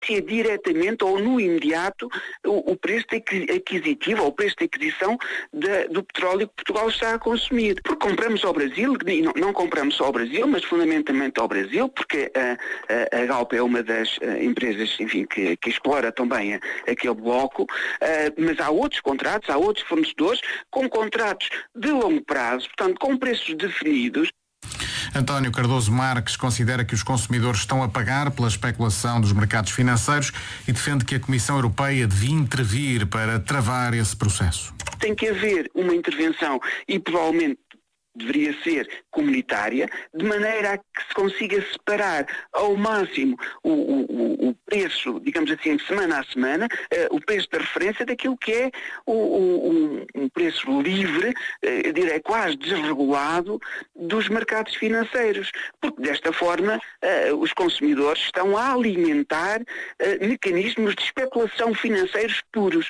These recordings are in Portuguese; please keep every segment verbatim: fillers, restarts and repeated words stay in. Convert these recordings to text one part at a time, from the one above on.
diretamente ou no imediato o, o preço aquisitivo ou o preço de aquisição de, do petróleo que Portugal está a consumir. Porque compramos ao Brasil, e não, não compramos só ao Brasil, mas fundamentalmente ao Brasil, porque a, a, a Galp é uma das a, empresas, enfim, que, que explora também a, aquele bloco, a, mas há outros contratos, há outros fornecedores com contratos de longo prazo, portanto com preços definidos. António Cardoso Marques considera que os consumidores estão a pagar pela especulação dos mercados financeiros e defende que a Comissão Europeia devia intervir para travar esse processo. Tem que haver uma intervenção e provavelmente deveria ser comunitária, de maneira a que se consiga separar ao máximo o, o, o preço, digamos assim, semana a semana, uh, o preço da referência daquilo que é o, o, um preço livre, uh, direi quase desregulado, dos mercados financeiros. Porque desta forma uh, os consumidores estão a alimentar uh, mecanismos de especulação financeiros puros.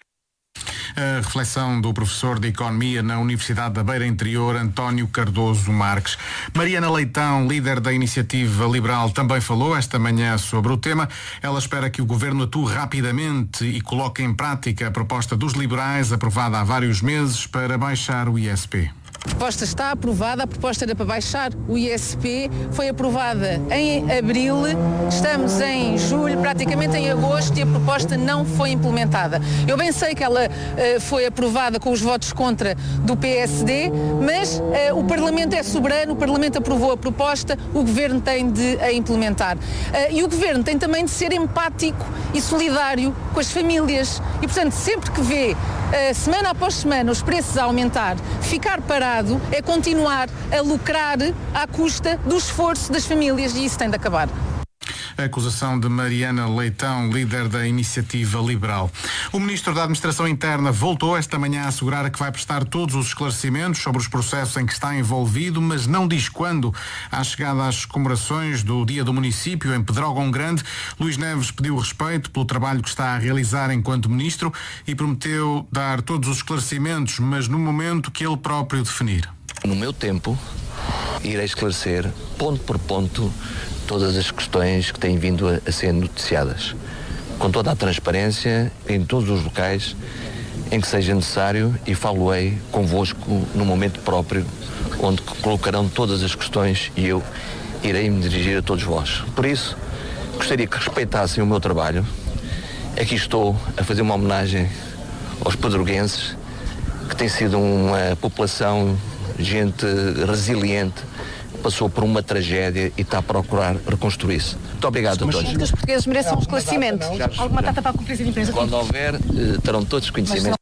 A reflexão do professor de Economia na Universidade da Beira Interior, António Cardoso Marques. Mariana Leitão, líder da Iniciativa Liberal, também falou esta manhã sobre o tema. Ela espera que o Governo atue rapidamente e coloque em prática a proposta dos liberais, aprovada há vários meses, para baixar o I S P. A proposta está aprovada, a proposta era para baixar o I S P, foi aprovada em abril, estamos em julho, praticamente em agosto, e a proposta não foi implementada. Eu bem sei que ela uh, foi aprovada com os votos contra do P S D, mas uh, o Parlamento é soberano, o Parlamento aprovou a proposta, o Governo tem de a implementar. Uh, e o Governo tem também de ser empático e solidário com as famílias. E, portanto, sempre que vê, uh, semana após semana, os preços a aumentar, ficar parado é continuar a lucrar à custa do esforço das famílias, e isso tem de acabar. A acusação de Mariana Leitão, líder da Iniciativa Liberal. O Ministro da Administração Interna voltou esta manhã a assegurar que vai prestar todos os esclarecimentos sobre os processos em que está envolvido, mas não diz quando. À chegada às comemorações do Dia do Município, em Pedrógão Grande, Luís Neves pediu respeito pelo trabalho que está a realizar enquanto Ministro e prometeu dar todos os esclarecimentos, mas no momento que ele próprio definir. No meu tempo, irei esclarecer, ponto por ponto, todas as questões que têm vindo a, a ser noticiadas, com toda a transparência, em todos os locais em que seja necessário, e falo-ei convosco no momento próprio, onde colocarão todas as questões e eu irei me dirigir a todos vós. Por isso, gostaria que respeitassem o meu trabalho. Aqui estou a fazer uma homenagem aos pedroguenses, que tem sido uma população, gente resiliente, passou por uma tragédia e está a procurar reconstruir-se. Muito obrigado a todos. Que os portugueses mereçam um esclarecimento. Alguma data para a conferência de imprensa? Quando houver, terão todos conhecimento.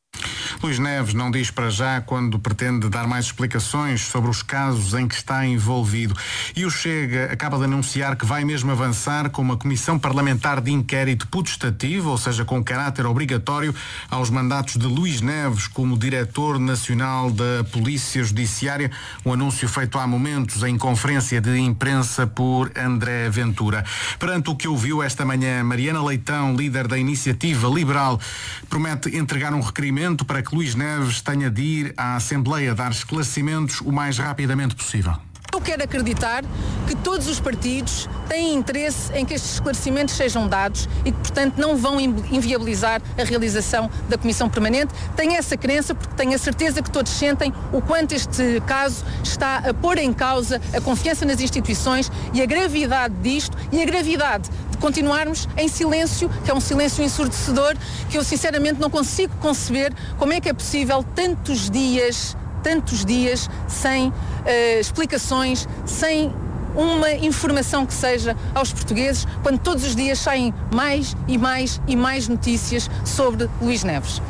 Luís Neves não diz para já quando pretende dar mais explicações sobre os casos em que está envolvido. E o Chega acaba de anunciar que vai mesmo avançar com uma comissão parlamentar de inquérito putestativo, ou seja, com caráter obrigatório, aos mandatos de Luís Neves como diretor nacional da Polícia Judiciária. Um anúncio feito há momentos em conferência de imprensa por André Ventura. Perante o que ouviu esta manhã, Mariana Leitão, líder da Iniciativa Liberal, promete entregar um requerimento para que Luís Neves tenha de ir à Assembleia dar esclarecimentos o mais rapidamente possível. Eu quero acreditar que todos os partidos têm interesse em que estes esclarecimentos sejam dados e que, portanto, não vão inviabilizar a realização da Comissão Permanente. Tenho essa crença porque tenho a certeza que todos sentem o quanto este caso está a pôr em causa a confiança nas instituições e a gravidade disto e a gravidade de continuarmos em silêncio, que é um silêncio ensurdecedor, que eu sinceramente não consigo conceber como é que é possível tantos dias, tantos dias sem uh, explicações, sem uma informação que seja aos portugueses, quando todos os dias saem mais e mais e mais notícias sobre Luís Neves.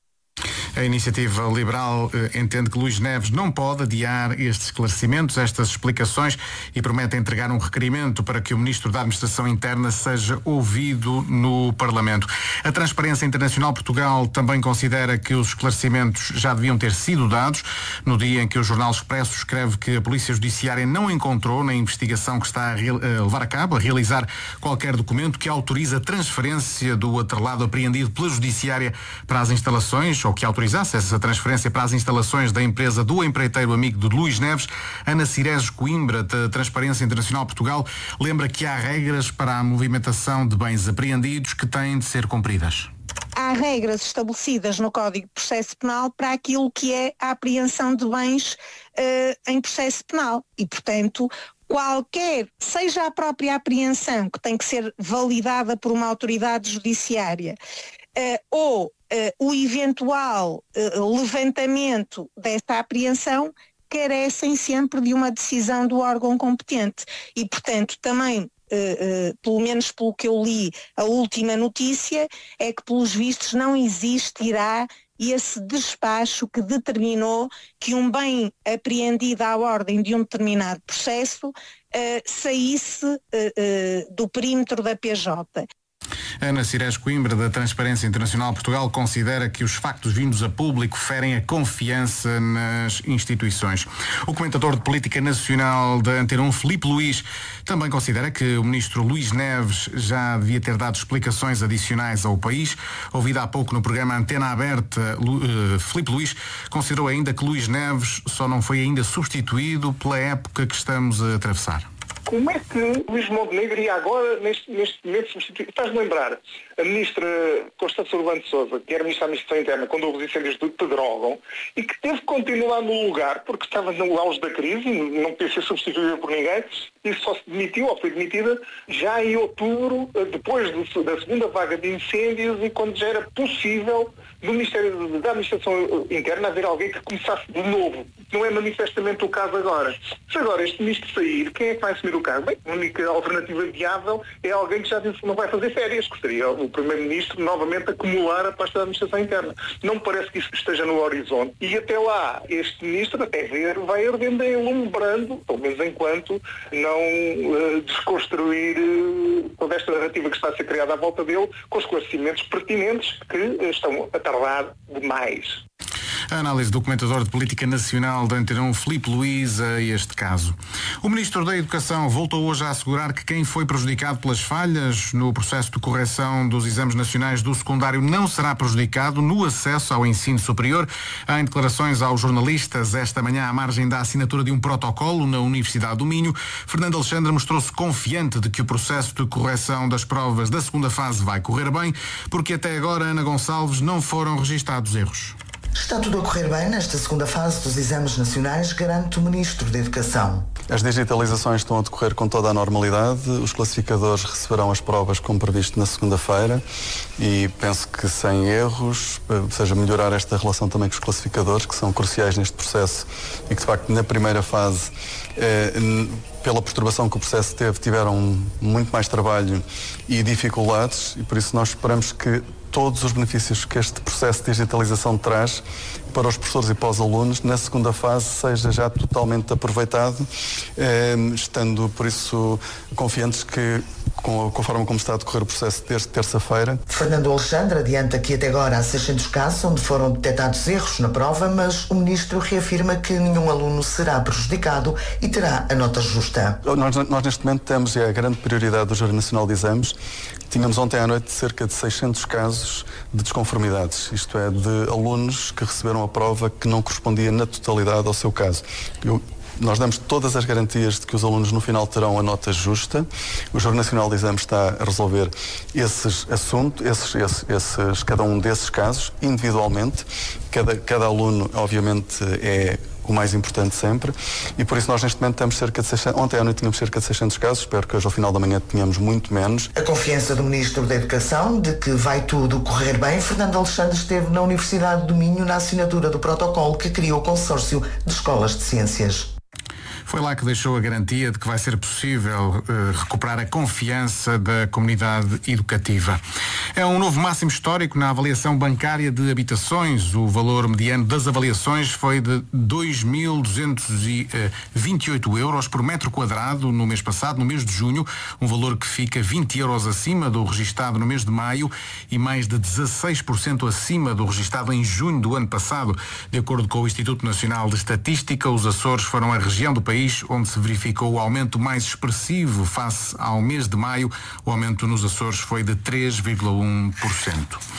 A Iniciativa Liberal eh, entende que Luís Neves não pode adiar estes esclarecimentos, estas explicações, e promete entregar um requerimento para que o Ministro da Administração Interna seja ouvido no Parlamento. A Transparência Internacional Portugal também considera que os esclarecimentos já deviam ter sido dados. No dia em que o Jornal Expresso escreve que a Polícia Judiciária não encontrou na investigação que está a, real, a levar a cabo, a realizar qualquer documento que autorize a transferência do atrelado apreendido pela Judiciária para as instalações, ou que autoriza autorizasse essa transferência para as instalações da empresa do empreiteiro amigo de Luís Neves. Ana Cirés Coimbra, de Transparência Internacional Portugal, lembra que há regras para a movimentação de bens apreendidos que têm de ser cumpridas. Há regras estabelecidas no Código de Processo Penal para aquilo que é a apreensão de bens uh, em processo penal e, portanto, qualquer, seja a própria apreensão que tem que ser validada por uma autoridade judiciária uh, ou uh, o eventual uh, levantamento dessa apreensão, carecem sempre de uma decisão do órgão competente e, portanto, também Uh, uh, pelo menos pelo que eu li, a última notícia é que pelos vistos não existirá esse despacho que determinou que um bem apreendido à ordem de um determinado processo uh, saísse uh, uh, do perímetro da P J. Ana Cirés Coimbra, da Transparência Internacional Portugal, considera que os factos vindos a público ferem a confiança nas instituições. O comentador de política nacional da Antena um, Filipe Luís, também considera que o ministro Luís Neves já devia ter dado explicações adicionais ao país. Ouvido há pouco no programa Antena Aberta, uh, Filipe Luís considerou ainda que Luís Neves só não foi ainda substituído pela época que estamos a atravessar. Como é que Luís Montenegro iria agora, neste, neste momento, substituir? Estás-me a lembrar, a ministra Constância Urbano de Sousa, que era ministra da Administração Interna, quando houve os incêndios de Pedrógão, e que teve que continuar no lugar, porque estava no auge da crise, não podia ser substituída por ninguém, e só se demitiu, ou foi demitida, já em outubro, depois do, da segunda vaga de incêndios, e quando já era possível, do Ministério da Administração Interna, haver alguém que começasse de novo. Não é manifestamente o caso agora. Se agora este ministro sair, quem é que vai assumir o cargo? Bem, a única alternativa viável é alguém que já disse que não vai fazer férias, que seria o primeiro-ministro novamente acumular a pasta da Administração Interna. Não me parece que isso esteja no horizonte. E até lá, este ministro, até ver, vai ardendo e alumbrando, pelo menos enquanto não uh, desconstruir uh, toda esta narrativa que está a ser criada à volta dele, com esclarecimentos pertinentes que uh, estão a tardar demais. A análise do comentador de política nacional da Antena um, Filipe Luís, a este caso. O Ministro da Educação voltou hoje a assegurar que quem foi prejudicado pelas falhas no processo de correção dos exames nacionais do secundário não será prejudicado no acesso ao ensino superior. Em declarações aos jornalistas esta manhã à margem da assinatura de um protocolo na Universidade do Minho, Fernando Alexandre mostrou-se confiante de que o processo de correção das provas da segunda fase vai correr bem, porque até agora, Ana Gonçalves, não foram registados erros. Está tudo a correr bem nesta segunda fase dos exames nacionais, garante o Ministro da Educação. As digitalizações estão a decorrer com toda a normalidade, os classificadores receberão as provas como previsto na segunda-feira e penso que sem erros, ou seja, melhorar esta relação também com os classificadores, que são cruciais neste processo e que de facto na primeira fase, eh, pela perturbação que o processo teve, tiveram muito mais trabalho e dificuldades e por isso nós esperamos que todos os benefícios que este processo de digitalização traz para os professores e para os alunos, na segunda fase seja já totalmente aproveitado, eh, estando, por isso, confiantes que, com, com a forma como está a decorrer o processo desde terça-feira. Fernando Alexandre adianta que até agora há seiscentos casos onde foram detectados erros na prova, mas o Ministro reafirma que nenhum aluno será prejudicado e terá a nota justa. Nós, nós neste momento temos, e é a grande prioridade do Júri Nacional de Exames, tínhamos ontem à noite cerca de seiscentos casos de desconformidades, isto é, de alunos que receberam a prova que não correspondia na totalidade ao seu caso. Eu, nós damos todas as garantias de que os alunos no final terão a nota justa. O Júri Nacional de Exames está a resolver esses assuntos, esses, esses, esses, cada um desses casos, individualmente. Cada, cada aluno, obviamente, é o mais importante sempre, e por isso nós neste momento temos cerca de seiscentos, ontem à noite tínhamos cerca de seiscentos casos, espero que hoje ao final da manhã tenhamos muito menos. A confiança do Ministro da Educação de que vai tudo correr bem. Fernando Alexandre esteve na Universidade do Minho na assinatura do protocolo que criou o consórcio de escolas de ciências. Foi lá que deixou a garantia de que vai ser possível uh, recuperar a confiança da comunidade educativa. É um novo máximo histórico na avaliação bancária de habitações. O valor mediano das avaliações foi de dois mil duzentos e vinte e oito euros por metro quadrado no mês passado, no mês de junho, um valor que fica vinte euros acima do registado no mês de maio e mais de dezasseis por cento acima do registado em junho do ano passado. De acordo com o Instituto Nacional de Estatística, os Açores foram a região do país onde se verificou o aumento mais expressivo face ao mês de maio. O aumento nos Açores foi de três vírgula um por cento.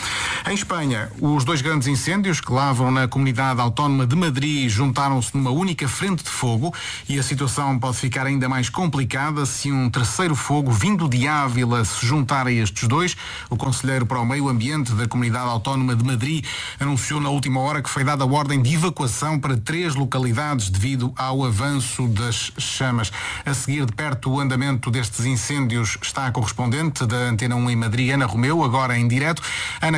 Em Espanha, os dois grandes incêndios que lavram na comunidade autónoma de Madrid juntaram-se numa única frente de fogo e a situação pode ficar ainda mais complicada se um terceiro fogo vindo de Ávila se juntar a estes dois. O conselheiro para o meio ambiente da comunidade autónoma de Madrid anunciou na última hora que foi dada a ordem de evacuação para três localidades devido ao avanço das chamas. A seguir de perto o andamento destes incêndios está a correspondente da Antena um em Madrid, Ana Romeu, agora em direto. Ana,